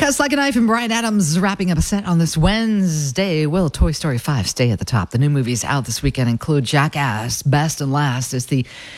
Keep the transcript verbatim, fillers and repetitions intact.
Cuts Like a Knife and Bryan Adams wrapping up a set on this Wednesday. Will Toy Story five stay at the top? The new movies out this weekend include Jackass. Best and Last is the